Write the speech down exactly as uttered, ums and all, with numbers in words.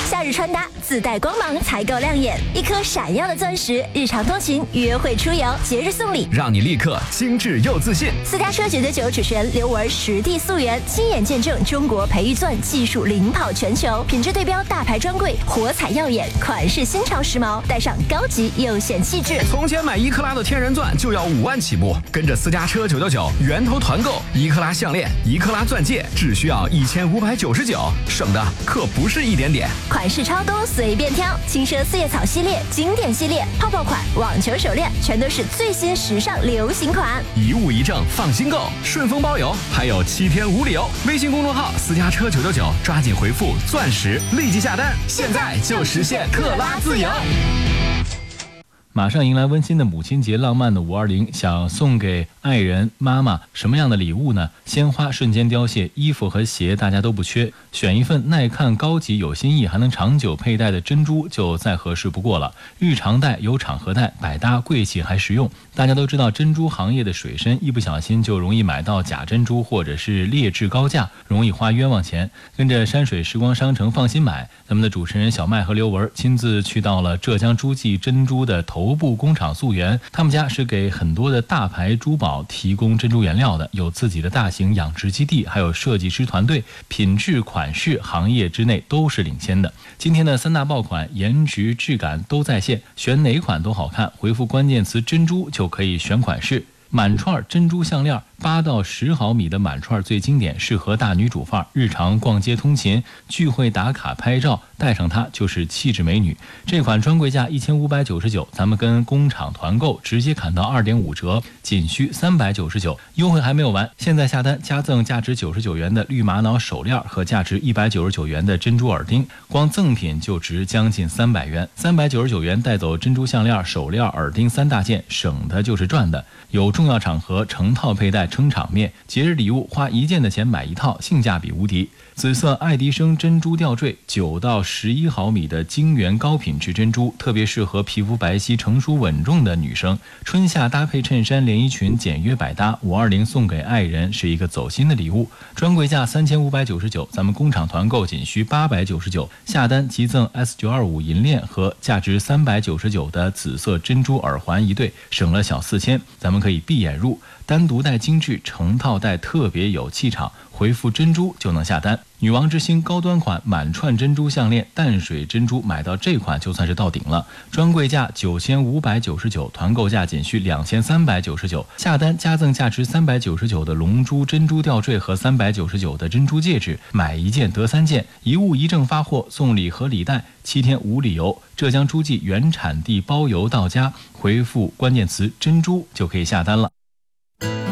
夏日穿搭自带光芒才够亮眼，一颗闪耀的钻石，日常通勤、约会出游、节日送礼， 让你立刻精致又自信。 私家车九九九主持人刘雯实地溯源，亲眼见证中国培育钻技术领跑全球，品质对标大牌专柜，火彩耀眼，款式新潮时髦，带上高级又显气质。 从前买一克拉的天然钻就要五万起步，跟着私家车九九九源头团购，一克拉项链、一克拉钻戒只需要一千五百九十九，省的可不是一点点。 款式超多，随便挑，轻奢四叶草系列、经典系列、泡泡款、网球手链，全都是最新时尚流行款。 一物一证，放心购，顺丰包邮，还有七天无理由。微信公众号私家车九九九，抓紧回复钻石，立即下单，现在就实现克拉自由。 马上迎来温馨的母亲节，浪漫的五二零，想送给爱人妈妈什么样的礼物呢？鲜花瞬间凋谢，衣服和鞋大家都不缺，选一份耐看、高级、有新意还能长久佩戴的珍珠就再合适不过了。日常戴有场合戴，百搭贵气还实用。大家都知道珍珠行业的水深，一不小心就容易买到假珍珠或者是劣质高价，容易花冤枉钱。跟着山水时光商城放心买，咱们的主持人小麦和刘雯亲自去到了浙江诸暨珍珠的头部工厂溯源，他们家是给很多的大牌珠宝提供珍珠原料的，有自己的大型养殖基地，还有设计师团队，品质款式行业之内都是领先的。今天的三大爆款，颜值质感都在线，选哪款都好看，回复关键词珍珠就可以选款式。满串珍珠项链八到十毫米的满串最经典，适合大女主范儿，日常逛街通勤、聚会打卡拍照，带上它就是气质美女。这款专柜价一千五百九十九，咱们跟工厂团购直接砍到二点五折，仅需三百九十九，优惠还没有完，现在下单加赠价值九十九元的绿玛瑙手链和价值一百九十九元的珍珠耳钉，光赠品就值将近三百元。三百九十九元带走珍珠项链、手链、耳钉三大件，省的就是赚的。有重要场合成套佩戴撑场面，节日礼物花一件的钱买一套，性价比无敌。紫色爱迪生珍珠吊坠，九到十一毫米的晶圆高品质珍珠，特别适合皮肤白皙、成熟稳重的女生。春夏搭配衬衫、连衣裙，简约百搭。五二零送给爱人是一个走心的礼物。专柜价三千五百九十九，咱们工厂团购仅需八百九十九，下单即赠 S 九二五 银链和价值三百九十九的紫色珍珠耳环一对，省了小四千。咱们可以闭眼入，单独戴精致，成套戴特别有气场。回复珍珠就能下单。女王之星高端款满串珍珠项链，淡水珍珠买到这款就算是到顶了。专柜价九千五百九十九，团购价仅需两千三百九十九，下单加赠价值三百九十九的龙珠珍珠吊坠和三百九十九的珍珠戒指，买一件得三件，一物一证发货，送礼盒礼袋，七天无理由。浙江诸暨原产地包邮到家，回复关键词珍珠就可以下单了。